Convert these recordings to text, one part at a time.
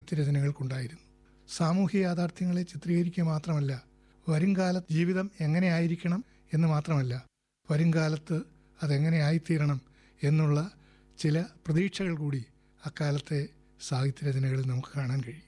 സാഹിത്യരചനകൾക്കുണ്ടായിരുന്നു. സാമൂഹ്യ യാഥാർത്ഥ്യങ്ങളെ ചിത്രീകരിക്കുക മാത്രമല്ല, വരുംകാല ജീവിതം എങ്ങനെയായിരിക്കണം എന്ന് മാത്രമല്ല, വരുംകാലത്ത് അതെങ്ങനെയായിത്തീരണം എന്നുള്ള ചില പ്രതീക്ഷകൾ കൂടി അക്കാലത്തെ സാഹിത്യരചനകളിൽ നമുക്ക് കാണാൻ കഴിയും.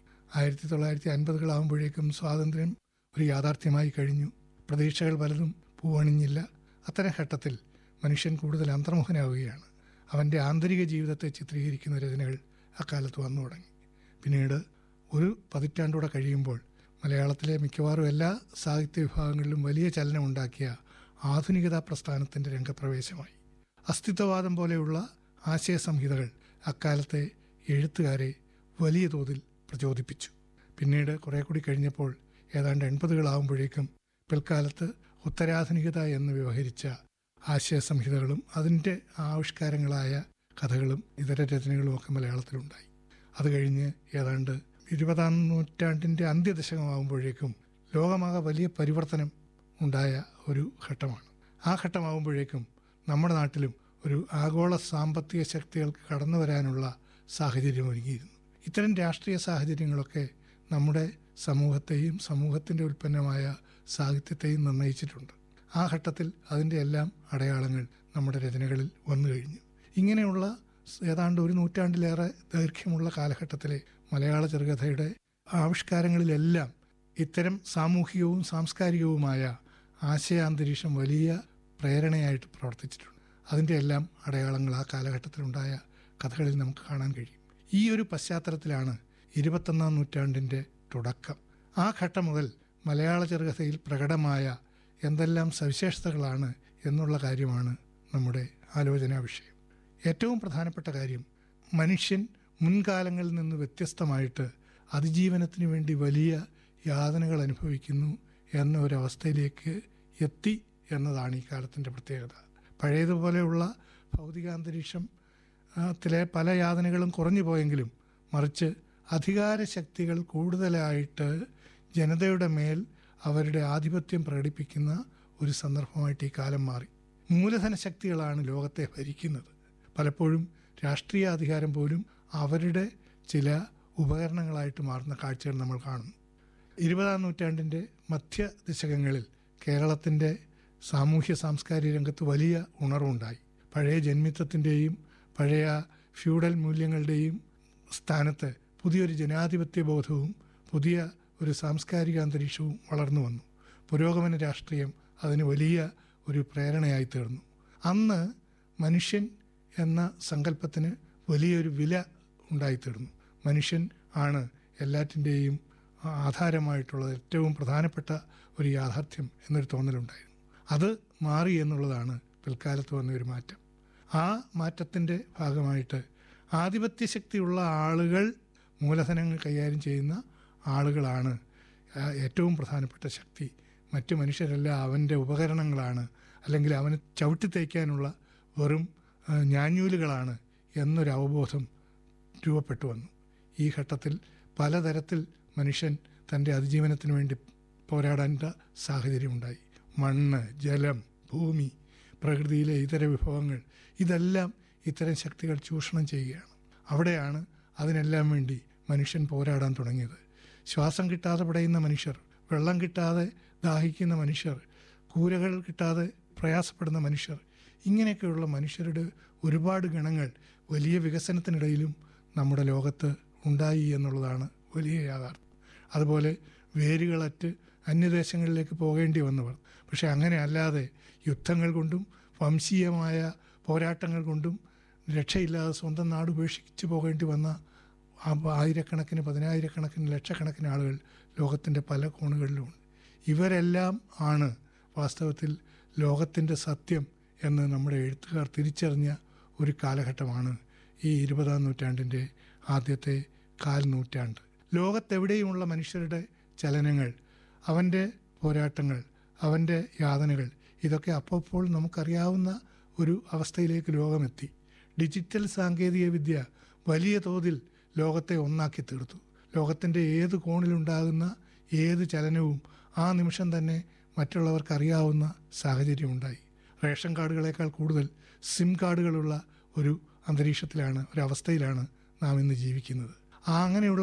1950 സ്വാതന്ത്ര്യം ഒരു യാഥാർത്ഥ്യമായി കഴിഞ്ഞു. പ്രതീക്ഷകൾ പലതും പൂവണിഞ്ഞില്ല. അത്തരം ഘട്ടത്തിൽ മനുഷ്യൻ കൂടുതൽ അന്തർമുഖനാവുകയാണ്. അവൻ്റെ ആന്തരിക ജീവിതത്തെ ചിത്രീകരിക്കുന്ന രചനകൾ അക്കാലത്ത് വന്നു തുടങ്ങി. പിന്നീട് ഒരു പതിറ്റാണ്ടൂടെ കഴിയുമ്പോൾ മലയാളത്തിലെ മിക്കവാറും എല്ലാ സാഹിത്യ വിഭാഗങ്ങളിലും വലിയ ചലനമുണ്ടാക്കിയ ആധുനികതാ പ്രസ്ഥാനത്തിൻ്റെ രംഗപ്രവേശമായി. അസ്തിത്വവാദം പോലെയുള്ള ആശയസംഹിതകൾ അക്കാലത്തെ എഴുത്തുകാരെ വലിയ തോതിൽ പ്രചോദിപ്പിച്ചു. പിന്നീട് കുറേ കൂടി കഴിഞ്ഞപ്പോൾ ഏതാണ്ട് 80 പിൽക്കാലത്ത് ഉത്തരാധുനികത എന്ന് വ്യവഹരിച്ച ആശയസംഹിതകളും അതിൻ്റെ ആവിഷ്കാരങ്ങളായ കഥകളും ഇതര രചനകളും ഒക്കെ മലയാളത്തിലുണ്ടായി. അത് കഴിഞ്ഞ് ഏതാണ്ട് 20-ാം നൂറ്റാണ്ടിൻ്റെ അന്ത്യദശകമാകുമ്പോഴേക്കും ലോകമാകെ വലിയ പരിവർത്തനം ഉണ്ടായ ഒരു ഘട്ടമാണ്. ആ ഘട്ടമാകുമ്പോഴേക്കും നമ്മുടെ നാട്ടിലും ഒരു ആഗോള സാമ്പത്തിക ശക്തികൾക്ക് കടന്നു വരാനുള്ള സാഹചര്യം ഒരുങ്ങിയിരുന്നു. ഇത്തരം രാഷ്ട്രീയ സാഹചര്യങ്ങളൊക്കെ നമ്മുടെ സമൂഹത്തെയും സമൂഹത്തിൻ്റെ ഉൽപ്പന്നമായ സാഹിത്യത്തെയും നിർണയിച്ചിട്ടുണ്ട്. ആ ഘട്ടത്തിൽ അതിൻ്റെ എല്ലാം അടയാളങ്ങൾ നമ്മുടെ രചനകളിൽ വന്നു കഴിഞ്ഞു. ഇങ്ങനെയുള്ള ഏതാണ്ട് ഒരു നൂറ്റാണ്ടിലേറെ ദൈർഘ്യമുള്ള കാലഘട്ടത്തിലെ മലയാള ചെറുകഥയുടെ ആവിഷ്കാരങ്ങളിലെല്ലാം ഇത്തരം സാമൂഹികവും സാംസ്കാരികവുമായ ആശയാന്തരീക്ഷം വലിയ പ്രേരണയായിട്ട് പ്രവർത്തിച്ചിട്ടുണ്ട്. അതിൻ്റെ എല്ലാം അടയാളങ്ങൾ ആ കാലഘട്ടത്തിലുണ്ടായ കഥകളിൽ നമുക്ക് കാണാൻ കഴിയും. ഈ ഒരു പശ്ചാത്തലത്തിലാണ് 21-ാം നൂറ്റാണ്ടിൻ്റെ തുടക്കം. ആ ഘട്ടം മുതൽ മലയാള ചെറുകഥയിൽ പ്രകടമായ എന്തെല്ലാം സവിശേഷതകളാണ് എന്നുള്ള കാര്യമാണ് നമ്മുടെ ആലോചനാ വിഷയം. ഏറ്റവും പ്രധാനപ്പെട്ട കാര്യം, മനുഷ്യൻ മുൻകാലങ്ങളിൽ നിന്ന് വ്യത്യസ്തമായിട്ട് അതിജീവനത്തിന് വേണ്ടി വലിയ യാതനകൾ അനുഭവിക്കുന്നു എന്ന ഒരവസ്ഥയിലേക്ക് എത്തി എന്നതാണ് ഈ കാലത്തിൻ്റെ പ്രത്യേകത. പഴയതുപോലെയുള്ള ഭൗതികാന്തരീക്ഷത്തിലെ പല യാതനകളും കുറഞ്ഞു പോയെങ്കിലും മറിച്ച് അധികാരശക്തികൾ കൂടുതലായിട്ട് ജനതയുടെ മേൽ അവരുടെ ആധിപത്യം പ്രകടിപ്പിക്കുന്ന ഒരു സന്ദർഭമായിട്ട് ഈ കാലം മാറി. മൂലധന ശക്തികളാണ് ലോകത്തെ ഭരിക്കുന്നത്. പലപ്പോഴും രാഷ്ട്രീയ അധികാരം പോലും അവരുടെ ചില ഉപകരണങ്ങളായിട്ട് മാറുന്ന കാഴ്ചകൾ നമ്മൾ കാണുന്നു. 20-ാം നൂറ്റാണ്ടിൻ്റെ മധ്യദശകങ്ങളിൽ കേരളത്തിൻ്റെ സാമൂഹ്യ സാംസ്കാരിക രംഗത്ത് വലിയ ഉണർവുണ്ടായി. പഴയ ജന്മിത്വത്തിൻ്റെയും പഴയ ഫ്യൂഡൽ മൂല്യങ്ങളുടെയും സ്ഥാനത്ത് പുതിയൊരു ജനാധിപത്യ ബോധവും പുതിയ ഒരു സാംസ്കാരിക അന്തരീക്ഷവും വളർന്നു വന്നു. പുരോഗമന രാഷ്ട്രീയം അതിന് വലിയ ഒരു പ്രേരണയായി തീർന്നു. അന്ന് മനുഷ്യൻ എന്ന സങ്കല്പത്തിന് വലിയൊരു വില ഉണ്ടായിത്തീർന്നു. മനുഷ്യൻ ആണ് എല്ലാറ്റിൻ്റെയും ആധാരമായിട്ടുള്ള ഏറ്റവും പ്രധാനപ്പെട്ട ഒരു യാഥാർത്ഥ്യം എന്നൊരു തോന്നലുണ്ടായിരുന്നു. അത് മാറി എന്നുള്ളതാണ് പിൽക്കാലത്ത് വന്നൊരു മാറ്റം. ആ മാറ്റത്തിൻ്റെ ഭാഗമായിട്ട് ആധിപത്യ ശക്തിയുള്ള ആളുകൾ, മൂലധനങ്ങൾ കൈകാര്യം ചെയ്യുന്ന ആളുകളാണ് ഏറ്റവും പ്രധാനപ്പെട്ട ശക്തി. മറ്റു മനുഷ്യരെല്ലാം അവൻ്റെ ഉപകരണങ്ങളാണ്, അല്ലെങ്കിൽ അവന് ചവിട്ടിത്തേക്കാനുള്ള വെറും ഞാഞ്ഞൂലുകളാണ് എന്നൊരു അവബോധം രൂപപ്പെട്ടു വന്നു. ഈ ഘട്ടത്തിൽ പലതരത്തിൽ മനുഷ്യൻ തൻ്റെ അതിജീവനത്തിന് വേണ്ടി പോരാടേണ്ട സാഹചര്യമുണ്ടായി. മണ്ണ്, ജലം, ഭൂമി, പ്രകൃതിയിലെ ഇതര വിഭവങ്ങൾ, ഇതെല്ലാം ഇത്തരം ശക്തികൾ ചൂഷണം ചെയ്യുകയാണ്. അവിടെയാണ് അതിനെല്ലാം വേണ്ടി മനുഷ്യൻ പോരാടാൻ തുടങ്ങിയത്. ശ്വാസം കിട്ടാതെ പിടയുന്ന മനുഷ്യർ, വെള്ളം കിട്ടാതെ ദാഹിക്കുന്ന മനുഷ്യർ, കൂരകൾ കിട്ടാതെ പ്രയാസപ്പെടുന്ന മനുഷ്യർ, ഇങ്ങനെയൊക്കെയുള്ള മനുഷ്യരുടെ ഒരുപാട് ഗണങ്ങൾ വലിയ വികസനത്തിനിടയിലും നമ്മുടെ ലോകത്ത് ഉണ്ടായി എന്നുള്ളതാണ് വലിയ യാഥാർത്ഥ്യം. അതുപോലെ വേരുകളറ്റ് അന്യദേശങ്ങളിലേക്ക് പോകേണ്ടി വന്നവർ, പക്ഷെ അങ്ങനെ അല്ലാതെ യുദ്ധങ്ങൾ കൊണ്ടും വംശീയമായ പോരാട്ടങ്ങൾ കൊണ്ടും രക്ഷയില്ലാതെ സ്വന്തം നാട് ഉപേക്ഷിച്ച് പോകേണ്ടി വന്ന ആയിരക്കണക്കിന്, പതിനായിരക്കണക്കിന്, ലക്ഷക്കണക്കിന് ആളുകൾ ലോകത്തിൻ്റെ പല കോണുകളിലുമുണ്ട്. ഇവരെല്ലാം ആണ് വാസ്തവത്തിൽ ലോകത്തിൻ്റെ സത്യം എന്ന് നമ്മുടെ എഴുത്തുകാർ തിരിച്ചറിഞ്ഞ ഒരു കാലഘട്ടമാണ് ഈ 20-ാം നൂറ്റാണ്ടിൻ്റെ ആദ്യത്തെ കാൽനൂറ്റാണ്ട്. ലോകത്തെവിടെയുമുള്ള മനുഷ്യരുടെ ചലനങ്ങൾ, അവൻ്റെ പോരാട്ടങ്ങൾ, അവൻ്റെ യാതനകൾ, ഇതൊക്കെ അപ്പോൾ നമുക്കറിയാവുന്ന ഒരു അവസ്ഥയിലേക്ക് ലോകമെത്തി. ഡിജിറ്റൽ സാങ്കേതിക വിദ്യ വലിയ തോതിൽ ലോകത്തെ ഒന്നാക്കി തീർത്തു. ലോകത്തിൻ്റെ ഏത് കോണിലുണ്ടാകുന്ന ഏത് ചലനവും ആ നിമിഷം തന്നെ മറ്റുള്ളവർക്കറിയാവുന്ന സാഹചര്യമുണ്ടായി. റേഷൻ കാർഡുകളേക്കാൾ കൂടുതൽ സിം കാർഡുകളുള്ള ഒരു അന്തരീക്ഷത്തിലാണ്, ഒരവസ്ഥയിലാണ് നാം ഇന്ന് ജീവിക്കുന്നത്. അങ്ങനെയുള്ള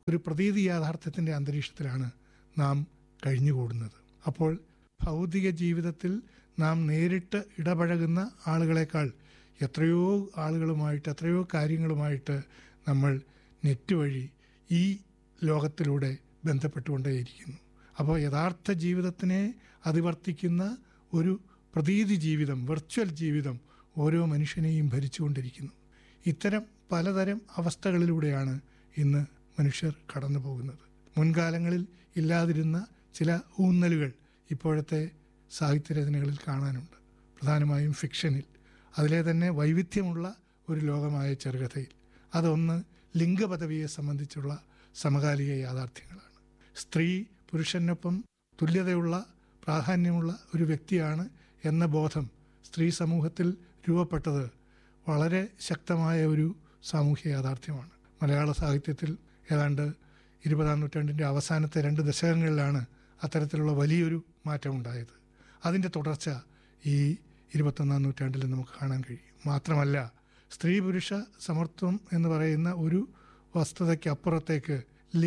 ഒരു പ്രതീതി യാഥാർത്ഥ്യത്തിൻ്റെ അന്തരീക്ഷത്തിലാണ് നാം കഴിഞ്ഞുകൂടുന്നത്. അപ്പോൾ ഭൗതിക ജീവിതത്തിൽ നാം നേരിട്ട് ഇടപഴകുന്ന ആളുകളെക്കാൾ എത്രയോ ആളുകളുമായിട്ട്, എത്രയോ കാര്യങ്ങളുമായിട്ട് നമ്മൾ നെറ്റ് വഴി ഈ ലോകത്തിലൂടെ ബന്ധപ്പെട്ടുകൊണ്ടേയിരിക്കുന്നു. അപ്പോൾ യഥാർത്ഥ ജീവിതത്തിനെ അതിവർത്തിക്കുന്ന ഒരു പ്രതീതി ജീവിതം, വെർച്വൽ ജീവിതം ഓരോ മനുഷ്യനെയും ഭരിച്ചുകൊണ്ടിരിക്കുന്നു. ഇത്തരം പലതരം അവസ്ഥകളിലൂടെയാണ് ഇന്ന് മനുഷ്യർ കടന്നു പോകുന്നത്. മുൻകാലങ്ങളിൽ ഇല്ലാതിരുന്ന ചില ഊന്നലുകൾ ഇപ്പോഴത്തെ സാഹിത്യരചനകളിൽ കാണാനുണ്ട്. പ്രധാനമായും ഫിക്ഷനിൽ, അതിലെ തന്നെ വൈവിധ്യമുള്ള ഒരു ലോകമായ ചെറുകഥയിൽ. അതൊന്ന് ലിംഗപദവിയെ സംബന്ധിച്ചുള്ള സമകാലിക യാഥാർത്ഥ്യങ്ങളാണ്. സ്ത്രീ പുരുഷനൊപ്പം തുല്യതയുള്ള, പ്രാധാന്യമുള്ള ഒരു വ്യക്തിയാണ് എന്ന ബോധം സ്ത്രീ സമൂഹത്തിൽ രൂപപ്പെട്ടത് വളരെ ശക്തമായ ഒരു സാമൂഹ്യ യാഥാർത്ഥ്യമാണ്. മലയാള സാഹിത്യത്തിൽ ഏതാണ്ട് 20-ാം നൂറ്റാണ്ടിൻ്റെ അവസാനത്തെ 2 ദശകങ്ങളിലാണ് അത്തരത്തിലുള്ള വലിയൊരു മാറ്റമുണ്ടായത്. അതിൻ്റെ തുടർച്ച ഈ 21-ാം നൂറ്റാണ്ടിൽ നമുക്ക് കാണാൻ കഴിയും. മാത്രമല്ല, സ്ത്രീ പുരുഷ സമത്വം എന്ന് പറയുന്ന ഒരു വസ്തുതയ്ക്കപ്പുറത്തേക്ക്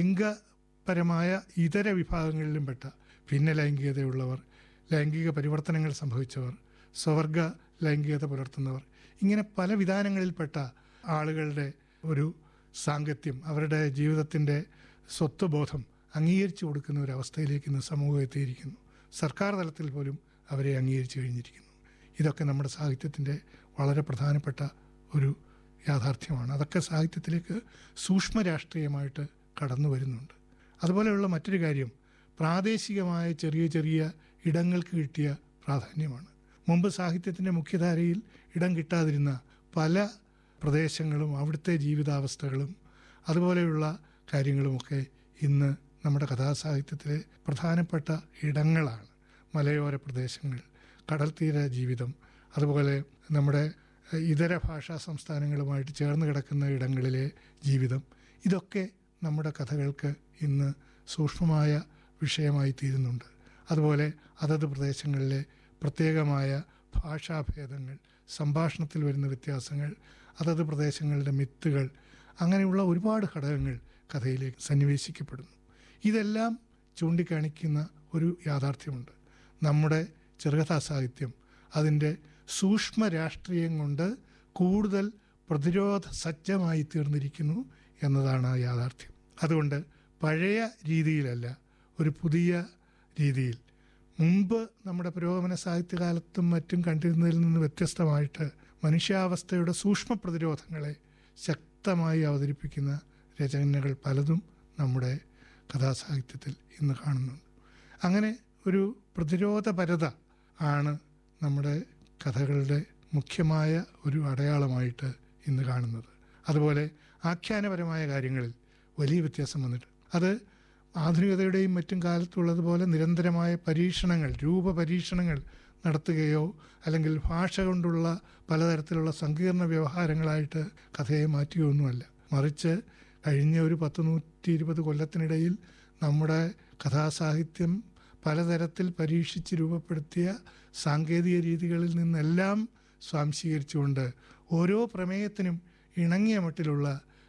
ലിംഗപരമായ ഇതര വിഭാഗങ്ങളിലും പെട്ട ഭിന്നലൈംഗികതയുള്ളവർ, ലൈംഗിക പരിവർത്തനങ്ങൾ സംഭവിച്ചവർ, സ്വവർഗ ലൈംഗികത പുലർത്തുന്നവർ, ഇങ്ങനെ പല വിധാനങ്ങളിൽപ്പെട്ട ആളുകളുടെ ഒരു സാങ്കത്യം, അവരുടെ ജീവിതത്തിൻ്റെ സ്വത്വബോധം അംഗീകരിച്ചു കൊടുക്കുന്ന ഒരു അവസ്ഥയിലേക്ക് ഇന്ന് സമൂഹം എത്തിയിരിക്കുന്നു. സർക്കാർ തലത്തിൽ പോലും അവരെ അംഗീകരിച്ചു കഴിഞ്ഞിരിക്കുന്നു. ഇതൊക്കെ നമ്മുടെ സാഹിത്യത്തിൻ്റെ വളരെ പ്രധാനപ്പെട്ട ഒരു യാഥാർത്ഥ്യമാണ്. അതൊക്കെ സാഹിത്യത്തിലേക്ക് സൂക്ഷ്മ രാഷ്ട്രീയമായിട്ട് കടന്നു വരുന്നുണ്ട്. അതുപോലെയുള്ള മറ്റൊരു കാര്യം പ്രാദേശികമായ ചെറിയ ചെറിയ ഇടങ്ങൾക്ക് കിട്ടിയ പ്രാധാന്യമാണ്. മുമ്പ് സാഹിത്യത്തിൻ്റെ മുഖ്യധാരയിൽ ഇടം കിട്ടാതിരുന്ന പല പ്രദേശങ്ങളും അവിടുത്തെ ജീവിതാവസ്ഥകളും അതുപോലെയുള്ള കാര്യങ്ങളുമൊക്കെ ഇന്ന് നമ്മുടെ കഥാസാഹിത്യത്തിലെ പ്രധാനപ്പെട്ട ഇടങ്ങളാണ്. മലയോര പ്രദേശങ്ങൾ, കടൽ തീര ജീവിതം, അതുപോലെ നമ്മുടെ ഇതര ഭാഷാ സംസ്ഥാനങ്ങളുമായിട്ട് ചേർന്ന് കിടക്കുന്ന ഇടങ്ങളിലെ ജീവിതം, ഇതൊക്കെ നമ്മുടെ കഥകൾക്ക് ഇന്ന് സൂക്ഷ്മമായ വിഷയമായി തീരുന്നുണ്ട്. അതുപോലെ അതത് പ്രദേശങ്ങളിലെ പ്രത്യേകമായ ഭാഷാഭേദങ്ങൾ, സംഭാഷണത്തിൽ വരുന്ന വ്യത്യാസങ്ങൾ, അതത് പ്രദേശങ്ങളുടെ മിത്തുകൾ, അങ്ങനെയുള്ള ഒരുപാട് ഘടകങ്ങൾ കഥയിലേക്ക് സന്നിവേശിക്കപ്പെടുന്നു. ഇതെല്ലാം ചൂണ്ടിക്കാണിക്കുന്ന ഒരു യാഥാർത്ഥ്യമുണ്ട്. നമ്മുടെ ചെറുകഥാ സാഹിത്യം അതിൻ്റെ സൂക്ഷ്മ രാഷ്ട്രീയം കൊണ്ട് കൂടുതൽ പ്രതിരോധ സജ്ജമായി തീർന്നിരിക്കുന്നു എന്നതാണ് ആ യാഥാർത്ഥ്യം. അതുകൊണ്ട് പഴയ രീതിയിലല്ല, ഒരു പുതിയ രീതിയിൽ, മുമ്പ് നമ്മുടെ പുരോഗമന സാഹിത്യകാലത്തും മറ്റും കണ്ടിരുന്നതിൽ നിന്ന് വ്യത്യസ്തമായിട്ട് മനുഷ്യാവസ്ഥയുടെ സൂക്ഷ്മ പ്രതിരോധങ്ങളെ ശക്തമായി അവതരിപ്പിക്കുന്ന രചനകൾ പലതും നമ്മുടെ കഥാസാഹിത്യത്തിൽ ഇന്ന് കാണുന്നുണ്ട്. അങ്ങനെ ഒരു പ്രതിരോധപരത ആണ് നമ്മുടെ കഥകളുടെ മുഖ്യമായ ഒരു അടയാളമായിട്ട് ഇന്ന് കാണുന്നത്. അതുപോലെ ആഖ്യാനപരമായ കാര്യങ്ങളിൽ വലിയ വ്യത്യാസം വന്നിട്ട് അത് ആധുനികതയുടെയും മറ്റും കാലത്തുള്ളതുപോലെ നിരന്തരമായ പരീക്ഷണങ്ങൾ, രൂപപരീക്ഷണങ്ങൾ നടത്തുകയോ അല്ലെങ്കിൽ ഭാഷ കൊണ്ടുള്ള പലതരത്തിലുള്ള സങ്കീർണ വ്യവഹാരങ്ങളായിട്ട് കഥയെ മാറ്റുകയൊന്നുമല്ല. മറിച്ച് കഴിഞ്ഞ ഒരു 100-120 കൊല്ലത്തിനിടയിൽ നമ്മുടെ കഥാസാഹിത്യം പലതരത്തിൽ പരീക്ഷിച്ച് രൂപപ്പെടുത്തിയ സാങ്കേതിക രീതികളിൽ നിന്നെല്ലാം സ്വാംശീകരിച്ചുകൊണ്ട് ഓരോ പ്രമേയത്തിനും ഇണങ്ങിയ മട്ടിലുള്ള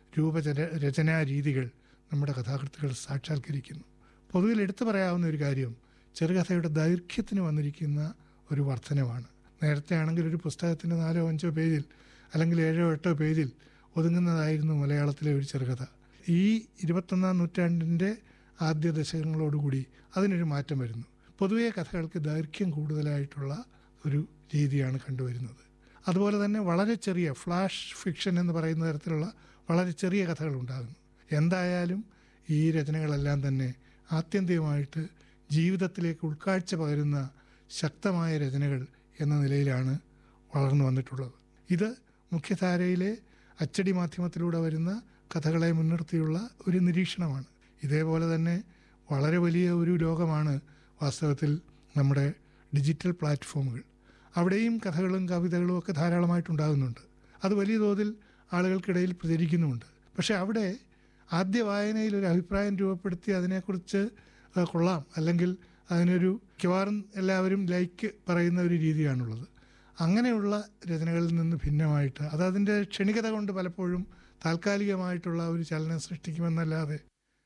രചനാ രീതികൾ നമ്മുടെ കഥാകൃത്തുകൾ സാക്ഷാത്കരിക്കുന്നു. പൊതുവിൽ എടുത്തു പറയാവുന്ന ഒരു കാര്യം ചെറുകഥയുടെ ദൈർഘ്യത്തിന് വന്നിരിക്കുന്ന ഒരു വർധനവാണ്. നേരത്തെ ആണെങ്കിൽ ഒരു പുസ്തകത്തിൻ്റെ 4-5 പേജിൽ അല്ലെങ്കിൽ 7-8 പേജിൽ ഒതുങ്ങുന്നതായിരുന്നു മലയാളത്തിലെ ഒരു ചെറുകഥ. ഈ 21-ാം നൂറ്റാണ്ടിൻ്റെ ആദ്യ ദശകങ്ങളോടുകൂടി അതിനൊരു മാറ്റം വരുന്നു. പൊതുവേ കഥകൾക്ക് ദൈർഘ്യം കൂടുതലായിട്ടുള്ള ഒരു രീതിയാണ് കണ്ടുവരുന്നത്. അതുപോലെ തന്നെ വളരെ ചെറിയ ഫ്ലാഷ് ഫിക്ഷൻ എന്ന് പറയുന്ന തരത്തിലുള്ള വളരെ ചെറിയ കഥകൾ ഉണ്ടാകുന്നു. എന്തായാലും ഈ രചനകളെല്ലാം തന്നെ ആത്യന്തികമായിട്ട് ജീവിതത്തിലേക്ക് ഉൾക്കാഴ്ച പകരുന്ന ശക്തമായ രചനകൾ എന്ന നിലയിലാണ് വളർന്നു വന്നിട്ടുള്ളത്. ഇത് മുഖ്യധാരയിലെ അച്ചടി മാധ്യമത്തിലൂടെ വരുന്ന കഥകളെ മുൻനിർത്തിയുള്ള ഒരു നിരീക്ഷണമാണ്. ഇതേപോലെ തന്നെ വളരെ വലിയ ഒരു ലോകമാണ് വാസ്തവത്തിൽ നമ്മുടെ ഡിജിറ്റൽ പ്ലാറ്റ്ഫോമുകൾ. അവിടെയും കഥകളും കവിതകളും ഒക്കെ ധാരാളമായിട്ടുണ്ടാകുന്നുണ്ട്. അത് വലിയ തോതിൽ ആളുകൾക്കിടയിൽ പ്രചരിക്കുന്നുമുണ്ട്. പക്ഷേ അവിടെ ആദ്യ വായനയിൽ ഒരു അഭിപ്രായം രൂപപ്പെടുത്തി അതിനെക്കുറിച്ച് കൊള്ളാം, അല്ലെങ്കിൽ അതിനൊരു മിക്കവാറും എല്ലാവരും ലൈക്ക് പറയുന്ന ഒരു രീതിയാണുള്ളത്. അങ്ങനെയുള്ള രചനകളിൽ നിന്ന് ഭിന്നമായിട്ട് അതിൻ്റെ ക്ഷണികത കൊണ്ട് പലപ്പോഴും താൽക്കാലികമായിട്ടുള്ള ഒരു ചലനം സൃഷ്ടിക്കുമെന്നല്ലാതെ